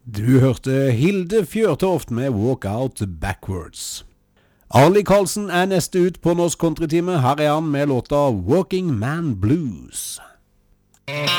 Du hørte Hilde Fjørtoft med Walk Out Backwards. Arlie Karlsen er neste ut på Norsk Countrytime. Her er han med låta Working Man Blues.